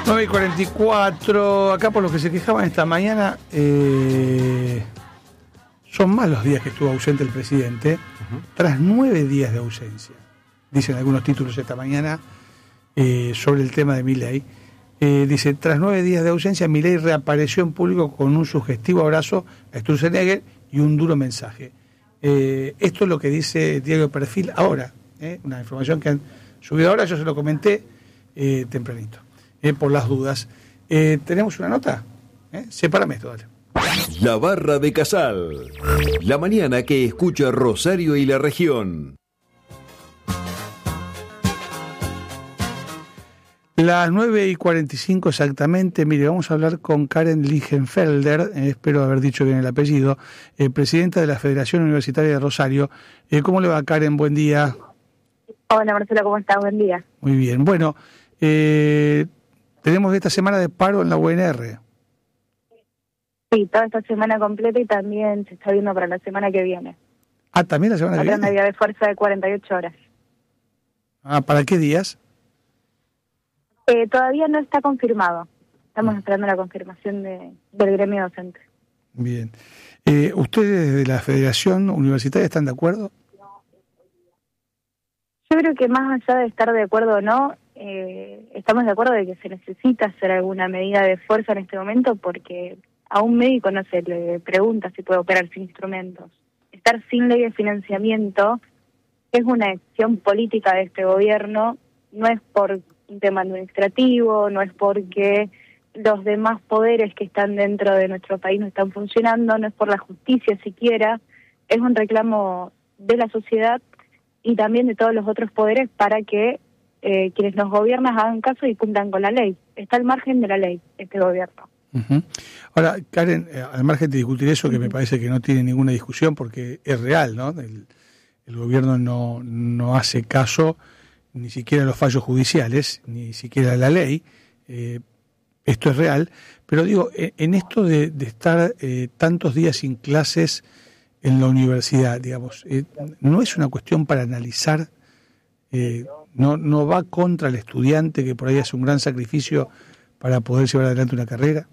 9:44, acá por los que se quejaban esta mañana, son más los días que estuvo ausente el presidente, tras 9 días de ausencia. Dicen algunos títulos esta mañana sobre el tema de Milei. Dice, tras 9 días de ausencia, Milei reapareció en público con un sugestivo abrazo a Sturzenegger y un duro mensaje. Esto es lo que dice Diario Perfil ahora, una información que han subido ahora, yo se lo comenté tempranito. Por las dudas. ¿Tenemos una nota? Sepárame esto, dale. La Barra de Casal. La mañana que escucha Rosario y la región. Las 9:45 exactamente. Mire, vamos a hablar con Karen Ligenfelder, espero haber dicho bien el apellido, presidenta de la Federación Universitaria de Rosario. ¿Cómo le va, Karen? Buen día. Hola, Marcela, ¿cómo estás? Buen día. Muy bien. Bueno, tenemos esta semana de paro en la UNR. Sí, toda esta semana completa y también se está viendo para la semana que viene. Ah, ¿también la semana que viene? Una día de fuerza de 48 horas. Ah, ¿para qué días? Todavía no está confirmado. Estamos esperando la confirmación del gremio docente. Bien. ¿Ustedes de la Federación Universitaria están de acuerdo? Yo creo que más allá de estar de acuerdo o no, estamos de acuerdo de que se necesita hacer alguna medida de fuerza en este momento porque a un médico no se le pregunta si puede operar sin instrumentos. Estar sin ley de financiamiento es una acción política de este gobierno, no es por un tema administrativo, no es porque los demás poderes que están dentro de nuestro país no están funcionando, no es por la justicia siquiera, es un reclamo de la sociedad y también de todos los otros poderes para que quienes nos gobiernan hagan caso y cumplan con la ley. Está al margen de la ley este gobierno. Uh-huh. Ahora, Karen, al margen de discutir eso, que me parece que no tiene ninguna discusión porque es real, ¿no? El gobierno no hace caso ni siquiera a los fallos judiciales, ni siquiera a la ley. Esto es real, pero digo, en esto de estar tantos días sin clases en la universidad, digamos, ¿no es una cuestión para analizar? ¿No va contra el estudiante que por ahí hace un gran sacrificio para poder llevar adelante una carrera?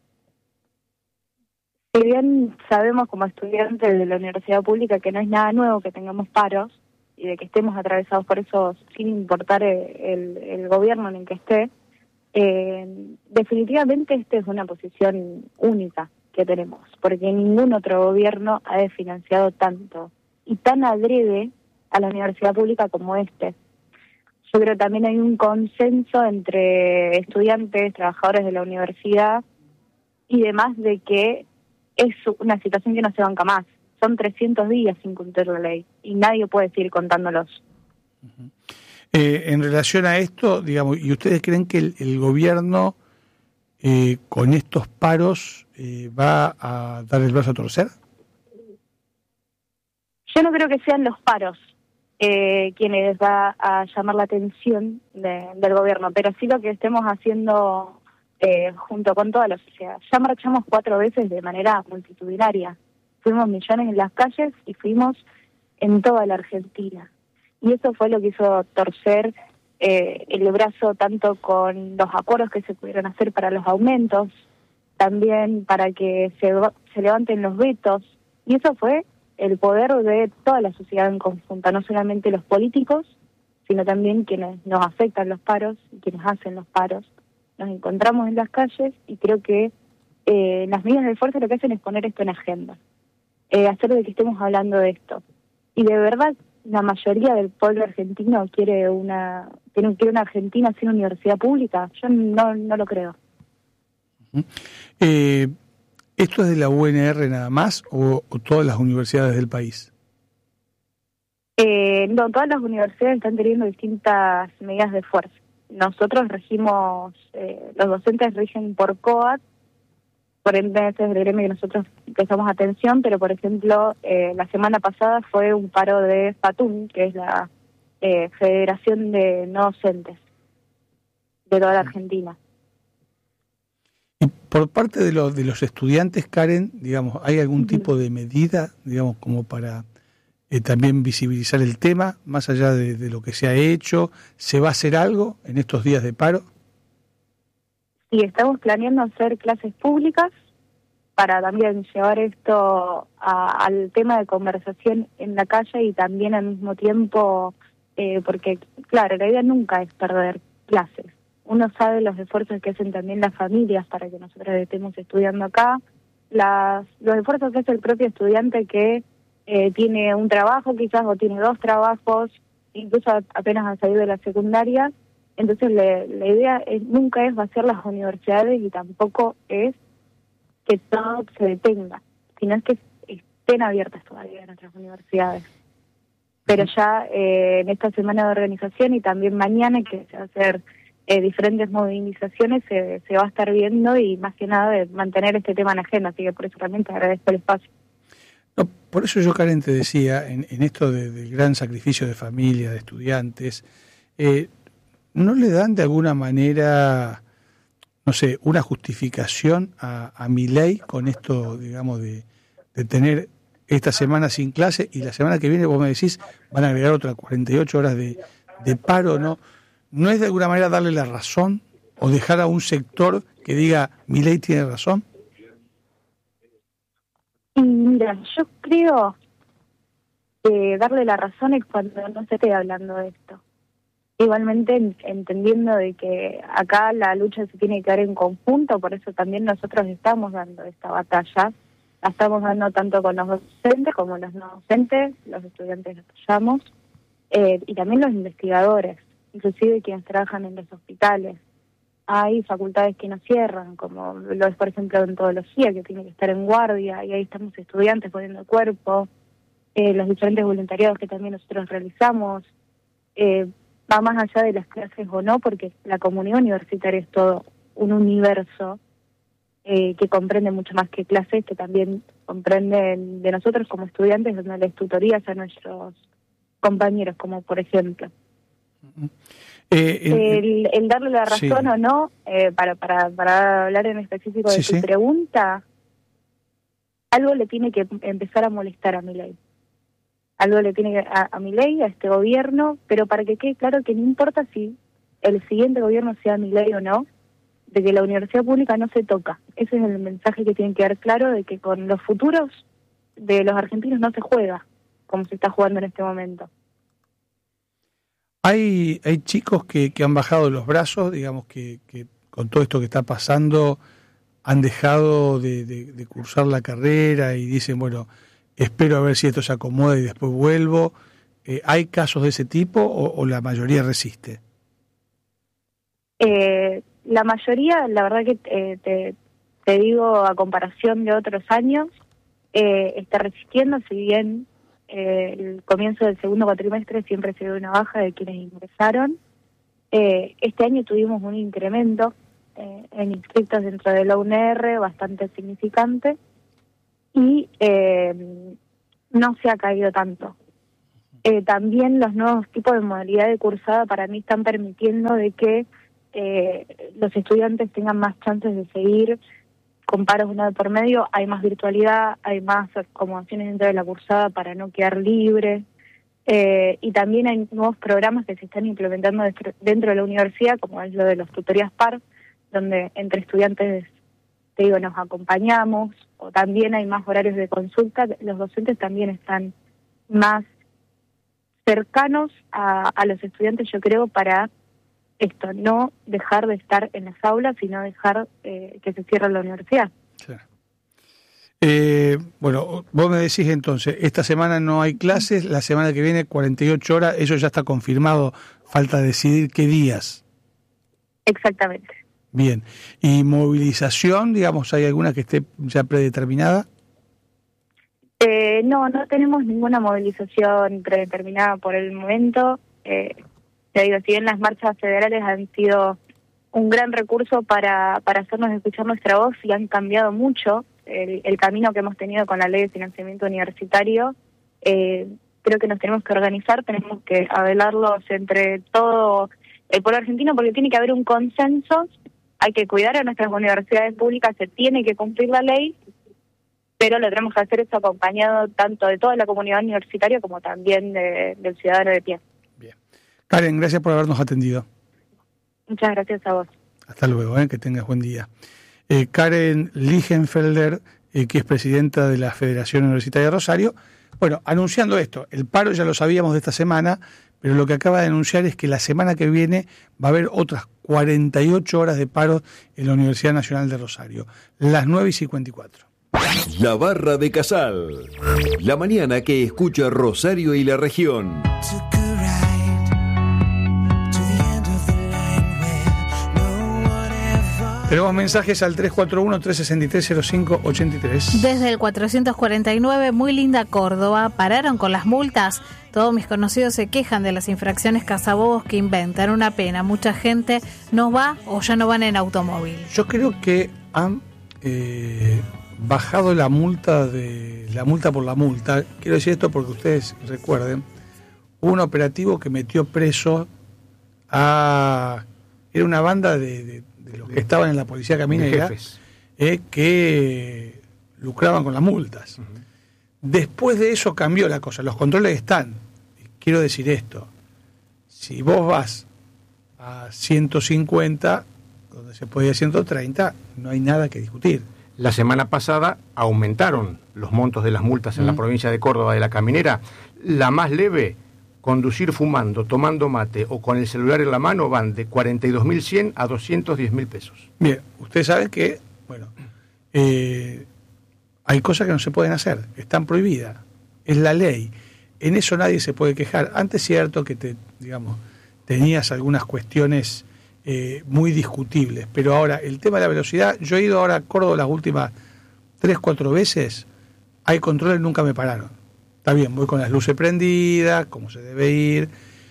Si bien sabemos como estudiantes de la universidad pública que no es nada nuevo que tengamos paros y de que estemos atravesados por eso sin importar el gobierno en el que esté, definitivamente esta es una posición única que tenemos, porque ningún otro gobierno ha desfinanciado tanto y tan adrede a la universidad pública como este. Yo creo que también hay un consenso entre estudiantes, trabajadores de la universidad y demás de que es una situación que no se banca más. Son 300 días sin cumplir la ley y nadie puede seguir contándolos. Uh-huh. En relación a esto, digamos, ¿y ustedes creen que el gobierno con estos paros va a dar el brazo a torcer? Yo no creo que sean los paros quienes va a llamar la atención del gobierno, pero sí lo que estemos haciendo junto con toda la sociedad. Ya marchamos 4 veces de manera multitudinaria. Fuimos millones en las calles y fuimos en toda la Argentina. Y eso fue lo que hizo torcer el brazo tanto con los acuerdos que se pudieron hacer para los aumentos, también para que se levanten los vetos. Y eso fue el poder de toda la sociedad en conjunta, no solamente los políticos, sino también quienes nos afectan los paros y quienes hacen los paros. Nos encontramos en las calles y creo que las medidas de fuerza lo que hacen es poner esto en agenda, hacer de que estemos hablando de esto. Y de verdad, la mayoría del pueblo argentino quiere una Argentina sin universidad pública. Yo no lo creo. Uh-huh. ¿Esto es de la UNR nada más o todas las universidades del país? No, todas las universidades están teniendo distintas medidas de fuerza. Nosotros regimos, los docentes rigen por COAT, por ende ese es el gremio que nosotros prestamos atención, pero por ejemplo, la semana pasada fue un paro de FATUN, que es la Federación de No Docentes de toda la Argentina. Y por parte de los estudiantes, Karen, digamos, ¿hay algún tipo de medida, digamos, como para también visibilizar el tema, más allá de lo que se ha hecho? ¿Se va a hacer algo en estos días de paro? y estamos planeando hacer clases públicas para también llevar esto al tema de conversación en la calle y también al mismo tiempo, porque claro, la idea nunca es perder clases. Uno sabe los esfuerzos que hacen también las familias para que nosotros estemos estudiando acá, los esfuerzos que hace el propio estudiante que tiene un trabajo quizás o tiene 2 trabajos, incluso apenas ha salido de la secundaria. Entonces la idea nunca es vaciar las universidades y tampoco es que todo se detenga, sino es que estén abiertas todavía nuestras universidades. Pero ya en esta semana de organización y también mañana, que se va a hacer diferentes movilizaciones, se va a estar viendo y más que nada de mantener este tema en la agenda, así que por eso también te agradezco el espacio. No, por eso yo, Karen, te decía, en esto del gran sacrificio de familia, de estudiantes, ¿no le dan de alguna manera, no sé, una justificación a Milei con esto, digamos, de tener esta semana sin clase y la semana que viene, vos me decís, van a agregar otras 48 horas de paro, ¿no? ¿No es de alguna manera darle la razón o dejar a un sector que diga Milei tiene razón? Y mira, yo creo que darle la razón es cuando no se esté hablando de esto. Igualmente entendiendo de que acá la lucha se tiene que dar en conjunto, por eso también nosotros estamos dando esta batalla. La estamos dando tanto con los docentes como los no docentes, los estudiantes los apoyamos, y también los investigadores, inclusive quienes trabajan en los hospitales. Hay facultades que no cierran, como lo es, por ejemplo, odontología, que tiene que estar en guardia, y ahí estamos estudiantes poniendo el cuerpo, los diferentes voluntariados que también nosotros realizamos. Va más allá de las clases o no, porque la comunidad universitaria es todo un universo que comprende mucho más que clases, que también comprenden de nosotros como estudiantes, donde les tutorías a nuestros compañeros, como por ejemplo. El darle la razón o no, para hablar en específico de tu pregunta, algo le tiene que empezar a molestar a Milei. Algo le tiene a Milei, a este gobierno, pero para que quede claro que no importa si el siguiente gobierno sea Milei o no, de que la universidad pública no se toca. Ese es el mensaje que tiene que quedar claro, de que con los futuros de los argentinos no se juega como se está jugando en este momento. Hay chicos que han bajado los brazos, digamos que con todo esto que está pasando han dejado de cursar la carrera y dicen, bueno, espero a ver si esto se acomoda y después vuelvo. ¿Hay casos de ese tipo o la mayoría resiste? La mayoría, la verdad que te digo, a comparación de otros años, está resistiendo, si bien el comienzo del segundo cuatrimestre siempre se dio una baja de quienes ingresaron. Este año tuvimos un incremento en inscritos dentro de la UNR bastante significante y no se ha caído tanto. También los nuevos tipos de modalidad de cursada para mí están permitiendo de que los estudiantes tengan más chances de seguir con paros una de por medio. Hay más virtualidad, hay más acomodaciones dentro de la cursada para no quedar libre, y también hay nuevos programas que se están implementando dentro de la universidad, como es lo de los tutorías par, donde entre estudiantes, te digo, nos acompañamos, o también hay más horarios de consulta. Los docentes también están más cercanos a los estudiantes, yo creo, para esto, no dejar de estar en las aulas, sino dejar que se cierre la universidad. Claro. Bueno, vos me decís entonces, esta semana no hay clases, la semana que viene 48 horas, eso ya está confirmado, falta decidir qué días. Exactamente. Bien, ¿y movilización, digamos, hay alguna que esté ya predeterminada? No tenemos ninguna movilización predeterminada por el momento. Te digo, si bien las marchas federales han sido un gran recurso para hacernos escuchar nuestra voz y han cambiado mucho el camino que hemos tenido con la ley de financiamiento universitario, creo que nos tenemos que organizar, tenemos que avelarlos entre todo el pueblo argentino, porque tiene que haber un consenso. Hay que cuidar a nuestras universidades públicas, se tiene que cumplir la ley, pero lo tenemos que hacer eso acompañado tanto de toda la comunidad universitaria como también del ciudadano de pie. Bien. Karen, gracias por habernos atendido. Muchas gracias a vos. Hasta luego, que tengas buen día. Karen Ligenfelder, que es presidenta de la Federación Universitaria de Rosario, bueno, anunciando esto, el paro ya lo sabíamos de esta semana, pero lo que acaba de anunciar es que la semana que viene va a haber otras 48 horas de paro en la Universidad Nacional de Rosario, las 9:54. La Barra de Casal, la mañana que escucha Rosario y la región. Tenemos mensajes al 341-363-0583. Desde el 449, muy linda Córdoba, pararon con las multas. Todos mis conocidos se quejan de las infracciones cazabobos que inventan. Una pena, mucha gente no va o ya no van en automóvil. Yo creo que han bajado la multa por la multa. Quiero decir esto porque ustedes recuerden, hubo un operativo que metió preso era una banda de los que estaban en la policía caminera, que lucraban con las multas. Uh-huh. Después de eso cambió la cosa, los controles están. Quiero decir esto, si vos vas a 150, donde se puede ir a 130, no hay nada que discutir. La semana pasada aumentaron los montos de las multas en la provincia de Córdoba de la Caminera. La más leve, conducir fumando, tomando mate o con el celular en la mano, van de 42.100 a 210.000 pesos. Bien, ustedes saben que, bueno, hay cosas que no se pueden hacer, están prohibidas, es la ley. En eso nadie se puede quejar. Antes es cierto que tenías algunas cuestiones muy discutibles, pero ahora el tema de la velocidad, yo he ido ahora a Córdoba las últimas 3-4 veces, hay controles, nunca me pararon. Está bien, voy con las luces prendidas, como se debe ir,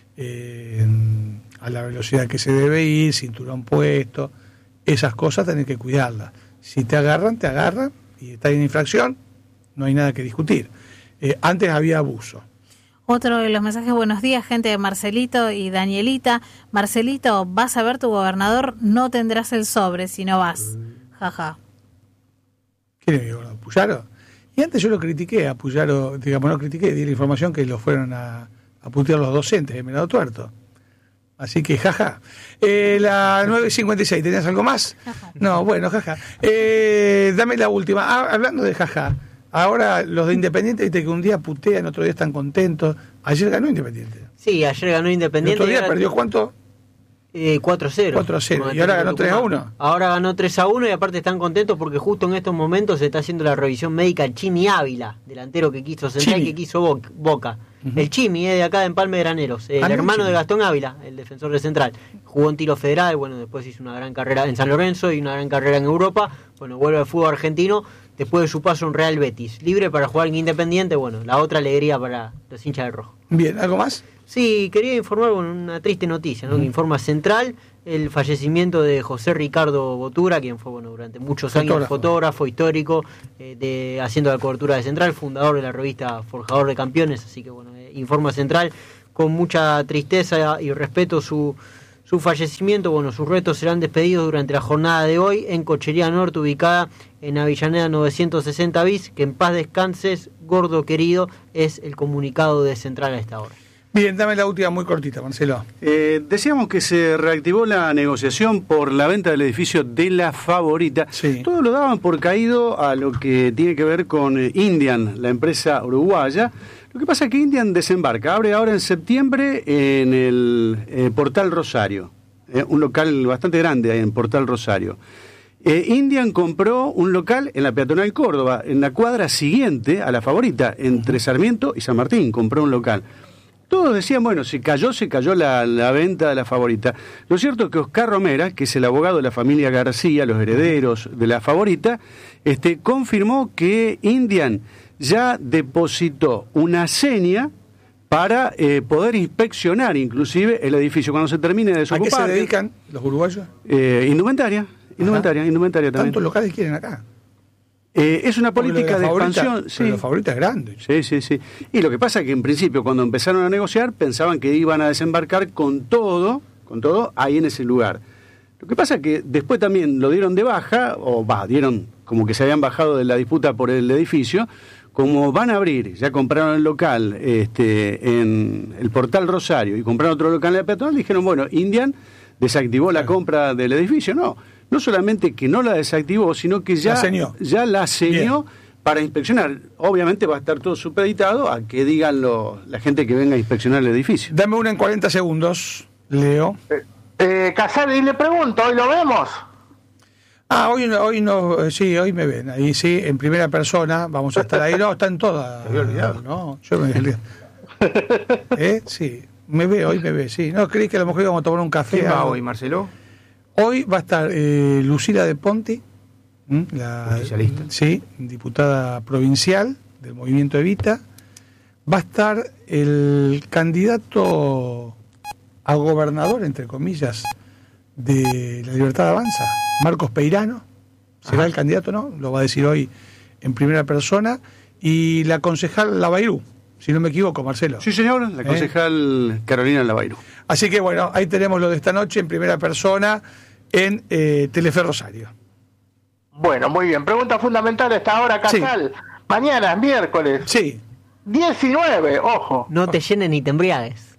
a la velocidad que se debe ir, cinturón puesto, esas cosas tenés que cuidarlas. Si te agarran y estás en infracción, no hay nada que discutir. Antes había abuso. Otro de los mensajes, buenos días, gente de Marcelito y Danielita. Marcelito, vas a ver tu gobernador, no tendrás el sobre si no vas. Jaja. ¿Quién es mi gobernador? ¿Puyaro? Y antes yo lo critiqué a Puyaro, di la información que lo fueron a putear los docentes de Melado Tuerto. Así que jaja. La 9:56, ¿tenías algo más? Jaja. No, bueno, jaja. Dame la última. Hablando de jaja, ahora los de Independiente, viste que un día putean, otro día están contentos. Ayer ganó Independiente. Sí, ayer ganó Independiente. ¿El otro día perdió cuánto? 4-0. 4-0. ¿Y ahora ganó 3-1? Ahora ganó 3-1 y aparte están contentos porque justo en estos momentos se está haciendo la revisión médica al Chimi Ávila, delantero que quiso Central y que quiso Boca. Uh-huh. El Chimi de acá de Empalme de Graneros, el hermano de Gastón Ávila, el defensor de Central. Jugó en Tiro Federal, bueno, después hizo una gran carrera en San Lorenzo y una gran carrera en Europa. Bueno, vuelve al fútbol argentino después de su paso en Real Betis. Libre para jugar en Independiente, bueno, la otra alegría para los hinchas del rojo. Bien, ¿algo más? Sí, quería informar con una triste noticia, ¿no? Que informa Central el fallecimiento de José Ricardo Botura, quien fue durante muchos años fotógrafo histórico, haciendo la cobertura de Central, fundador de la revista Forjador de Campeones, así que informa Central con mucha tristeza y respeto su fallecimiento. Sus restos serán despedidos durante la jornada de hoy en Cochería Norte, ubicada en Avellaneda 960 bis. Que en paz descanses, gordo querido, es el comunicado de Central a esta hora. Bien, dame la última muy cortita, Marcelo. Decíamos que se reactivó la negociación por la venta del edificio de La Favorita. Sí. Todo lo daban por caído a lo que tiene que ver con Indian, la empresa uruguaya. Lo que pasa es que Indian desembarca, abre ahora en septiembre en el Portal Rosario, un local bastante grande ahí en Portal Rosario. Indian compró un local en la Peatonal Córdoba, en la cuadra siguiente a La Favorita, entre Sarmiento y San Martín, compró un local. Todos decían, bueno, se cayó la venta de La Favorita. Lo cierto es que Oscar Romera, que es el abogado de la familia García, los herederos de La Favorita, confirmó que Indian ya depositó una seña para poder inspeccionar inclusive el edificio cuando se termine de desocupar. ¿A qué se dedican los uruguayos? Indumentaria también. ¿Tantos locales quieren acá? Es una política de expansión. Sí. La Favorita es grande. Sí. Y lo que pasa es que en principio cuando empezaron a negociar pensaban que iban a desembarcar con todo ahí en ese lugar. Lo que pasa es que después también lo dieron de baja, dieron como que se habían bajado de la disputa por el edificio. Como van a abrir, ya compraron el local en el Portal Rosario y compraron otro local en la Peatonal, dijeron, bueno, Indian desactivó la compra del edificio. No solamente que no la desactivó, sino que ya la ceñó para inspeccionar. Obviamente va a estar todo supeditado a que digan la gente que venga a inspeccionar el edificio. Dame una en 40 segundos, Leo. Casal, y le pregunto, ¿hoy lo vemos? Hoy no, sí, hoy me ven. Ahí sí, en primera persona, vamos a estar ahí. No, están todas. Te había olvidado. No, yo me olvidé. Sí, hoy me ve, sí. No, creí que a lo mejor íbamos a tomar un café. ¿Quién va hoy, Marcelo? Hoy va a estar Lucila de Ponti, la justicialista. Sí, diputada provincial del Movimiento Evita. Va a estar el candidato a gobernador, entre comillas, de La Libertad Avanza, Marcos Peirano. Será el candidato, ¿no? Lo va a decir hoy en primera persona. Y la concejal Lavairú, si no me equivoco, Marcelo. Sí, señor, la concejal Carolina Lavairú. Así que bueno, ahí tenemos lo de esta noche en primera persona en Telefe Rosario. Bueno, muy bien. Pregunta fundamental a esta hora, Casal. Sí. Mañana, miércoles. Sí. 19, ojo. No te llenes ni te embriagues.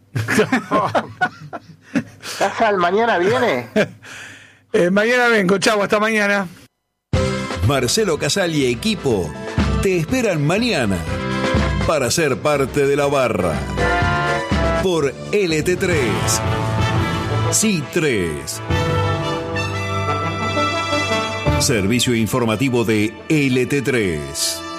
Casal, ¿mañana viene? Mañana vengo, chau, hasta mañana. Marcelo Casal y equipo te esperan mañana para ser parte de la barra por LT3. Sí 3. Servicio informativo de LT3.